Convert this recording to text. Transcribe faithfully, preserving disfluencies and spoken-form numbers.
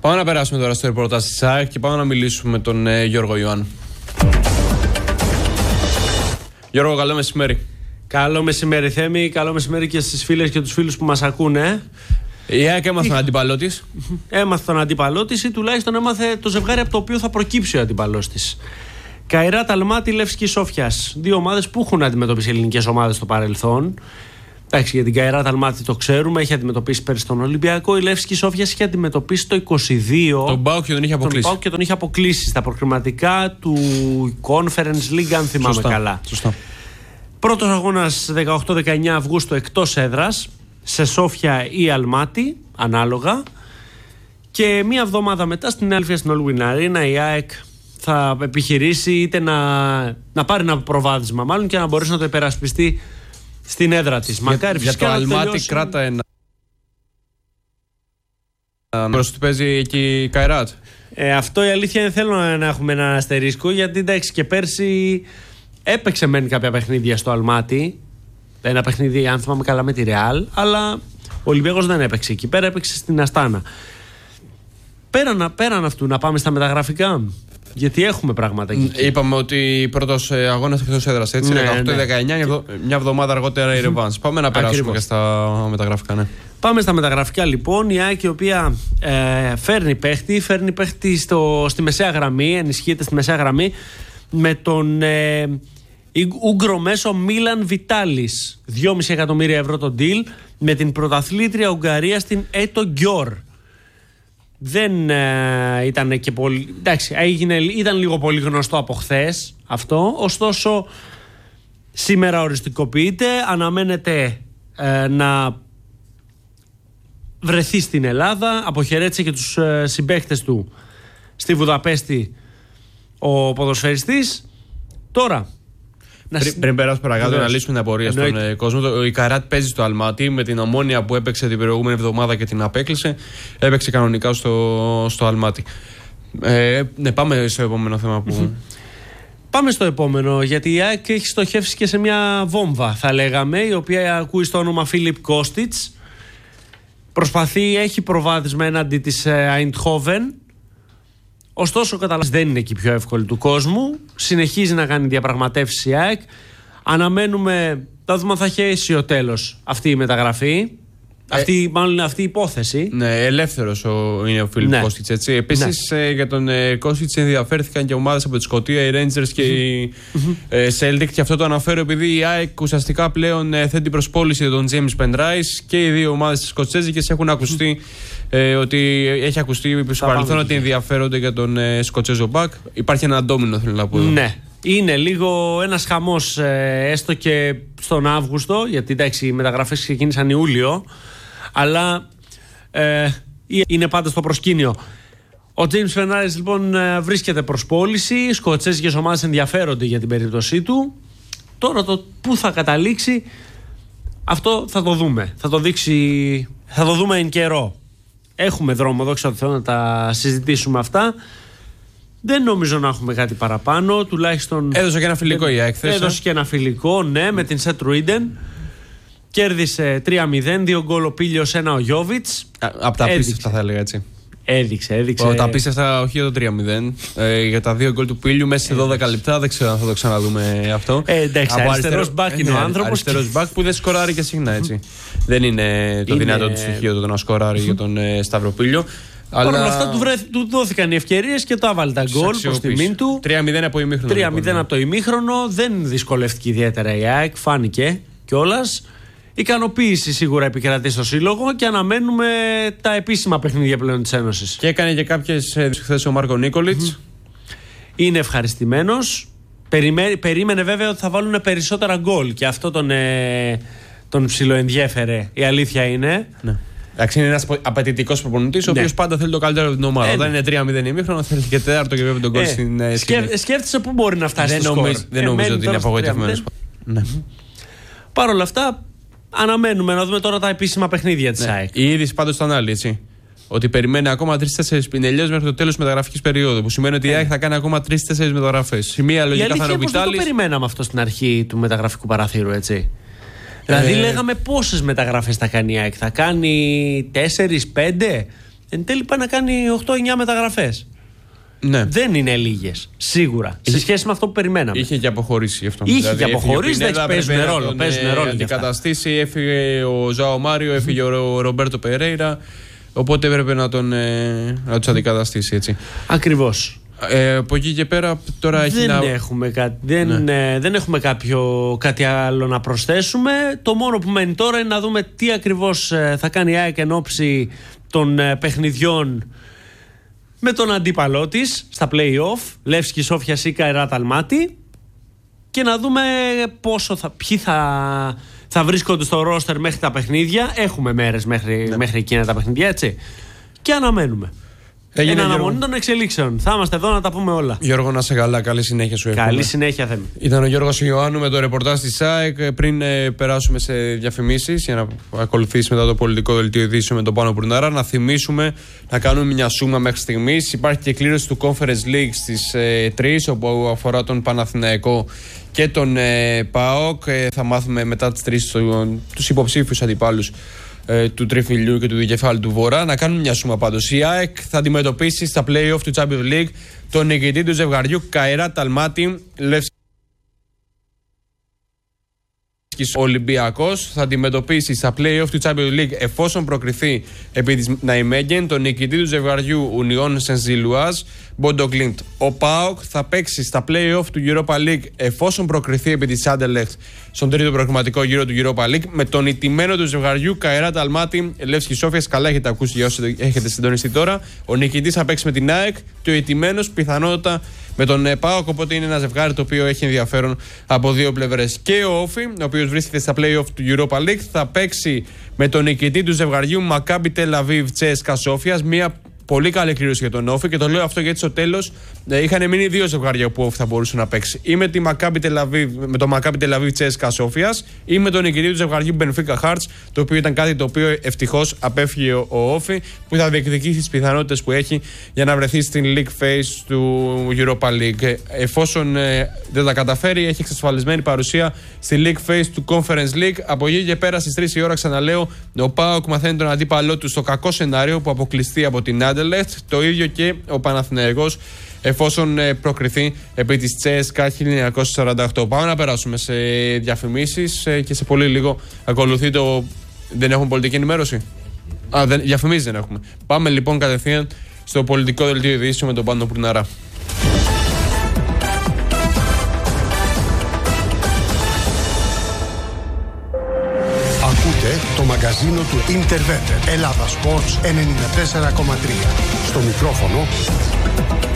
Πάμε να περάσουμε τώρα στο ρεπορτάζ της ΑΕΚ και πάμε να μιλήσουμε με τον ε, Γιώργο Ιωάννου. Γιώργο, καλό μεσημέρι. Καλό μεσημέρι, Θέμη. Καλό μεσημέρι και στις φίλες και τους φίλους που μας ακούνε. Η ΑΕΚ έμαθε τον αντίπαλό της. Έμαθε τον αντίπαλό της ή τουλάχιστον έμαθε το ζευγάρι από το οποίο θα προκύψει ο αντίπαλός της. Καϊράτ Αλμάτι, Λεύσκι Σόφιας. Δύο ομάδες που έχουν αντιμετωπίσει ελληνικές ομάδες στο παρελθόν. Εντάξει, για την Καϊράτ Αλμάτι το ξέρουμε, έχει αντιμετωπίσει πέρυσι τον Ολυμπιακό. Η Λεύσκι Σόφιας είχε αντιμετωπίσει το είκοσι δύο. Τον ΠΑΟΚ και τον είχε αποκλείσει. Τον ΠΑΟΚ και τον είχε αποκλείσει στα προκριματικά του Conference League, αν θυμάμαι Σωστά. καλά. Σωστά. Πρώτος αγώνας δεκαοκτώ δεκαεννιά Αυγούστου εκτός έδρας, σε Σόφια ή Αλμάτι, ανάλογα. Και μία εβδομάδα μετά στην Άλφια στην All Win Arena η ΑΕΚ θα επιχειρήσει είτε να, να πάρει ένα προβάδισμα, μάλλον και να μπορέσει να το υπερασπιστεί στην έδρα της. Για, Μακάρι για φυσικά το να Αλμάτι τελειώσει... κράτα ένα. Προς ότι παίζει εκεί η Καϊράτ. Ε, αυτό η αλήθεια είναι, θέλω να έχουμε ένα αστερίσκο, γιατί εντάξει και πέρσι έπαιξε μεν κάποια παιχνίδια στο Αλμάτι. Ένα παιχνίδι, αν θυμάμαι καλά, με τη Ρεάλ, αλλά ο Ολυμπιακός δεν έπαιξε εκεί πέρα, έπαιξε στην Αστάνα. Πέραν, πέραν αυτού, να πάμε στα μεταγραφικά. Γιατί έχουμε πράγματα εκεί. Είπαμε ότι πρώτος αγώνας εκτός έδρας, έτσι. Ναι, δεκαοκτώ δεκαεννιά, ναι. μια εβδομάδα αργότερα η ρεβάνς. Πάμε να περάσουμε Ακριβώς. και στα μεταγραφικά, ναι. Πάμε στα μεταγραφικά λοιπόν. Η ΑΕΚ η οποία ε, φέρνει παίχτη, φέρνει παίχτη στο, στη μεσαία γραμμή, ενισχύεται στη μεσαία γραμμή με τον ε, Ούγκρο μέσο Μίλαν Βιτάλης. δυόμισι εκατομμύρια ευρώ το deal με την πρωταθλήτρια Ουγγαρία στην Έτο Γκιόρ. Δεν ε, ήταν και πολύ. Εντάξει, έγινε, ήταν λίγο πολύ γνωστό από χθες αυτό. Ωστόσο, σήμερα οριστικοποιείται. Αναμένεται ε, να βρεθεί στην Ελλάδα. Αποχαιρέτησε και τους ε, συμπαίκτες του στη Βουδαπέστη ο ποδοσφαιριστής. Τώρα. Πριν, πριν περάσουμε παρακάτω, Βεβαίως. να λύσουμε την απορία Εννοείται. στον ε, κόσμο. Το, η Καϊράτ παίζει στο Αλμάτι με την Ομόνια που έπαιξε την προηγούμενη εβδομάδα και την απέκλεισε. Έπαιξε κανονικά στο, στο Αλμάτι. Ε, ναι, πάμε στο επόμενο θέμα που. Πάμε στο επόμενο, γιατί η ΑΕΚ έχει στοχεύσει και σε μια βόμβα, θα λέγαμε, η οποία ακούει στο όνομα Φίλιπ Κόστιτς. Προσπαθεί, έχει προβάδισμα έναντι της Eindhoven. Ωστόσο, καταλαβαίνετε, δεν είναι και η πιο εύκολη του κόσμου. Συνεχίζει να κάνει διαπραγματεύσεις η ΑΕΚ. Αναμένουμε, θα δούμε αν θα έχει αίσιο τέλος αυτή η μεταγραφή. Ε, αυτή, μάλλον αυτή η υπόθεση. Ναι, ελεύθερος ο, είναι ο Φίλιπ Ναι. Κόστιτς. Έτσι. Επίσης ε, για τον ε, Κόστιτς ενδιαφέρθηκαν και ομάδες από τη Σκωτία, οι Rangers και η ε, Celtic. Και αυτό το αναφέρω επειδή η ΑΕΚ ουσιαστικά πλέον ε, θέτει προς πώληση τον James Penrice και οι δύο ομάδες της Σκοτσέζικες έχουν ακουστεί. Ε, ότι έχει ακουστεί στο παρελθόν ότι ενδιαφέρονται για τον ε, Σκοτσέζο Μπακ. Υπάρχει ένα ντόμινο, θέλω να πω. Ναι. Είναι λίγο ένας χαμός, ε, έστω και στον Αύγουστο, γιατί εντάξει, οι μεταγραφές ξεκίνησαν Ιούλιο, αλλά ε, είναι πάντα στο προσκήνιο. Ο James Penrice λοιπόν ε, βρίσκεται προς πώληση. Οι σκοτσέζικες ομάδες ενδιαφέρονται για την περίπτωσή του. Τώρα το πού θα καταλήξει, αυτό θα το δούμε. Θα το δείξει, θα το δούμε εν καιρό. Έχουμε δρόμο, δόξα τω Θεώ, να τα συζητήσουμε αυτά. Δεν νομίζω να έχουμε κάτι παραπάνω. Τουλάχιστον. Έδωσε και ένα φιλικό η ΑΕΚ. Έδωσε και ένα φιλικό, ναι, με την Σετ Ρουίντεν. Κέρδισε τρία μηδέν, δύο γκολ ο Πίλιος, ένα ο Γιόβιτς. Από τα απίστευτα, θα έλεγα έτσι. Έδειξε, έδειξε. Ο, τα απίστευτα, όχι για το τρία μηδέν. Ε, για τα δύο γκολ του Πίλιου μέσα σε δώδεκα λεπτά. Δεν ξέρω αν θα το ξαναδούμε αυτό. Ε, εντάξει, αριστερός μπακ είναι ο άνθρωπος. Αριστερός μπακ που δεν σκοράρει και συχνά, έτσι. Δεν είναι το Είναι... δυνατό του στοιχείο το να σκοράρει για τον ε, Σταύρο Πίλιο. Παρ' όλα Αλλά... αυτά του, βρε... του δόθηκαν οι ευκαιρίες και το άβαλε τα γκολ προς τιμήν του. τρία μηδέν από ημίχρονο. τρία μηδέν από το ημίχρονο. Δεν δυσκολεύτηκε ιδιαίτερα η ΑΕΚ, φάνηκε κιόλας. Ικανοποίηση σίγουρα επικρατεί στο σύλλογο και αναμένουμε τα επίσημα παιχνίδια πλέον της Ένωσης. Και έκανε και κάποιες χθες ο Μάρκο Νίκολιτς. Είναι ευχαριστημένος. Περιμέ... Περίμενε βέβαια ότι θα βάλουν περισσότερα γκολ και αυτό τον, ε... τον ψιλοενδιέφερε. Η αλήθεια είναι. Ναι. Εντάξει, είναι ένας απαιτητικός προπονητής, ο Ναι. οποίος πάντα θέλει το καλύτερο από την ομάδα. Ε, Όταν ναι. είναι τρία μηδέν ημίχρονο, θέλει και τέταρτο και βέβαια τον γκολ Ε, στην ε, σκηνή. σκέφ... Σκέφτεσαι πού μπορεί να φτάσει Δεν στο νομίζω, σκορ. δεν Ε, νομίζω μένει ότι είναι τώρα στο απογοητευμένος. τρία μηδέν. Ναι. Παρ' όλα αυτά, αναμένουμε να δούμε τώρα τα επίσημα παιχνίδια της Ναι. ΑΕΚ. Η είδηση πάντως ήταν άλλη, έτσι. Ότι περιμένει ακόμα τρεις-τέσσερις πινελιές μέχρι το τέλος της μεταγραφικής περίοδου. Που σημαίνει ότι η ΑΕΚ θα κάνει ακόμα τρεις-τέσσερις μεταγραφές. Η μία Η λογικά θα αλήθεια είναι ο είναι πως δεν το Βιτάλης. περιμέναμε αυτό στην αρχή του μεταγραφικού παραθύρου, έτσι. Δηλαδή, Ε, λέγαμε πόσες μεταγραφές θα κάνει η ΑΕΚ. Θα κάνει τέσσερις, πέντε. εν τέλει πάει να κάνει οκτώ εννιά μεταγραφές. Ναι. Δεν είναι λίγες, σίγουρα. Είχε, σε σχέση με αυτό που περιμέναμε. Είχε και αποχωρήσει αυτό. Είχε δηλαδή, και αποχωρήσει, δεν παίζουν ρόλο. Τον, παίζουν ρόλο αντικαταστήσει, έφυγε ο Ζάο Μάριο, έφυγε ο Ρομπέρτο Περέιρα. Οπότε έπρεπε να, τον, να τους αντικαταστήσει έτσι. Ακριβώς. Ε, από εκεί και πέρα τώρα έχει δεν να... Έχουμε κα... δεν, ναι. ε, δεν έχουμε κάποιο, κάτι άλλο να προσθέσουμε. Το μόνο που μένει τώρα είναι να δούμε τι ακριβώς ε, θα κάνει η ΑΕΚ εν ώψη των ε, παιχνιδιών με τον αντίπαλό της στα play-off, Λεύσκη Σόφια Σίκα Εράτ Αλμάτι, και να δούμε πόσο θα, ποιοι θα, θα βρίσκονται στο ρόστερ μέχρι τα παιχνίδια. Έχουμε μέρες μέχρι, ναι. μέχρι εκείνα τα παιχνίδια, έτσι. Και αναμένουμε. Έγινε, εν αναμονή των εξελίξεων. Θα είμαστε εδώ να τα πούμε όλα. Γιώργο, να σε καλά. Καλή συνέχεια σου εύχομαι. Καλή συνέχεια, Θέμη. Ήταν ο Γιώργος Ιωάννου με το ρεπορτάζ της ΑΕΚ. Πριν ε, περάσουμε σε διαφημίσεις για να ακολουθήσει μετά το πολιτικό δελτίο ειδήσεων με τον Πάνο Μπουρνάρα, να θυμίσουμε να κάνουμε μια σούμα μέχρι στιγμής. Υπάρχει και κλήρωση του Conference League στις ε, τρεις, όπου αφορά τον Παναθηναϊκό και τον ε, ΠΑΟΚ. Ε, θα μάθουμε μετά τις τρεις τους υποψήφιους αντιπάλους του Τριφυλιού και του Δικεφάλου του Βορρά. Να κάνουμε μια σούμα πάντως. Η ΑΕΚ θα αντιμετωπίσει στα play-off του Champions League τον νικητή του ζευγαριού Καϊράτ Αλμάτι Λεύσκη. Ο Ολυμπιακός θα αντιμετωπίσει στα play-off του Champions League, εφόσον προκριθεί επί της Ναϊμέγεν, τον νικητή του ζευγαριού Ουνιών Σενζιλουάζ Μπόντο Γκλίντ. Ο ΠΑΟΚ θα παίξει στα play-off του Europa League, εφόσον προκριθεί επί της Άντερλεχτ στον τρίτο προγραμματικό γύρο του Europa League, με τον ηττημένο του ζευγαριού Καϊράτ Αλμάτι Λεύσκη Σόφια. Καλά έχετε ακούσει για όσοι έχετε συντονιστεί τώρα. Ο νικητής θα παίξει με την ΑΕΚ και ο ηττημένος πιθανότατα με τον ΠΑΟΚ. Οπότε είναι ένα ζευγάρι το οποίο έχει ενδιαφέρον από δύο πλευρές. Και ο Όφι, ο οποίος βρίσκεται στα play-off του Europa League, θα παίξει με τον νικητή του ζευγαριού Μακάμπι Τελ Αβίβ Τσέσκα Σόφιας. Μια πολύ καλή κλήρωση για τον Όφι, και το λέω αυτό γιατί στο τέλος ε, είχαν μείνει δύο ζευγάρια που ο Όφι θα μπορούσε να παίξει. Ή με, τη Μακάμπι Τελ Αβίβ, με το Μακάμπι Τελ Αβίβ Τσέσκα Σόφιας, ή με τον νικητή του ζευγαριού Μπενφίκα Χάρτς, το οποίο ήταν κάτι το οποίο ευτυχώς απέφυγε ο, ο Όφι, που θα διεκδικήσει τις πιθανότητες που έχει για να βρεθεί στην League Phase του Europa League. Εφόσον ε, δεν τα καταφέρει, έχει εξασφαλισμένη παρουσία στη League Phase του Conference League. Από εκεί και πέρα στις τρεις η ώρα, ξαναλέω, ο ΠΑΟΚ μαθαίνει τον αντίπαλό του στο κακό σενάριο που αποκλειστεί από την Άντερλεχτ. Το ίδιο και ο Παναθηναϊκός, εφόσον ε, προκριθεί επί της Τσέσκα χίλια εννιακόσια σαράντα οκτώ. Πάμε να περάσουμε σε διαφημίσεις ε, και σε πολύ λίγο ακολουθεί το... Δεν έχουμε πολιτική ενημέρωση? Α, δεν... διαφημίσεις δεν έχουμε. Πάμε λοιπόν κατευθείαν στο πολιτικό δελτίο ειδήσεων με τον Πάνο Μπουρνάρα. Ακούτε το μαγκαζίνο του Interwetter. Ελλάδα Sports ενενήντα τέσσερα κόμμα τρία. Στο μικρόφωνο